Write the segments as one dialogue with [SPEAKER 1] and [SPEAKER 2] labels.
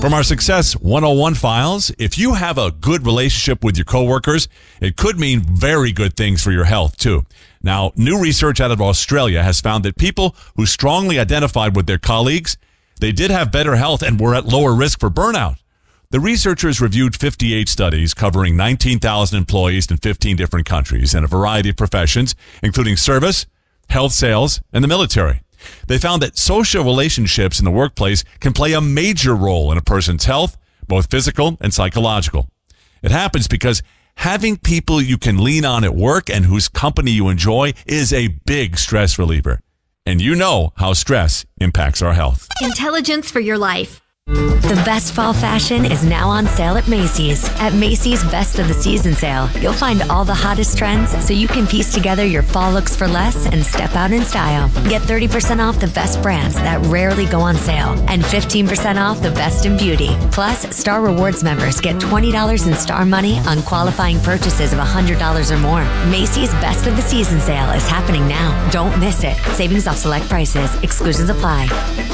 [SPEAKER 1] From our Success 101 files, if you have a good relationship with your coworkers, it could mean very good things for your health, too. Now, new research out of Australia has found that people who strongly identified with their colleagues, they did have better health and were at lower risk for burnout. The researchers reviewed 58 studies covering 19,000 employees in 15 different countries and a variety of professions, including service, health sales, and the military. They found that social relationships in the workplace can play a major role in a person's health, both physical and psychological. It happens because having people you can lean on at work and whose company you enjoy is a big stress reliever. And you know how stress impacts our health.
[SPEAKER 2] Intelligence for your life.
[SPEAKER 3] The best fall fashion is now on sale at Macy's. At Macy's Best of the Season sale, you'll find all the hottest trends so you can piece together your fall looks for less and step out in style. Get 30% off the best brands that rarely go on sale and 15% off the best in beauty. Plus, Star Rewards members get $20 in Star money on qualifying purchases of $100 or more. Macy's Best of the Season sale is happening now. Don't miss it. Savings off select prices. Exclusions apply.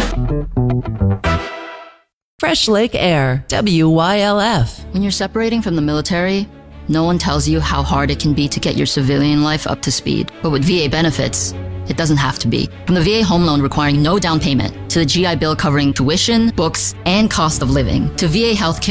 [SPEAKER 4] Fresh Lake Air, WYLF.
[SPEAKER 5] When you're separating from the military, no one tells you how hard it can be to get your civilian life up to speed. But with VA benefits, it doesn't have to be. From the VA home loan requiring no down payment, to the GI Bill covering tuition, books, and cost of living, to VA healthcare